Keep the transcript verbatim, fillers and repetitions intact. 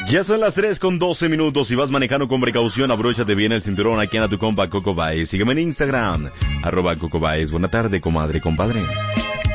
Ya son las tres con doce minutos. Si vas manejando con precaución, abróchate bien el cinturón. Aquí en tu compa Coco Baez. Sígueme en Instagram, arroba Coco Baez. Buena tarde, comadre, compadre.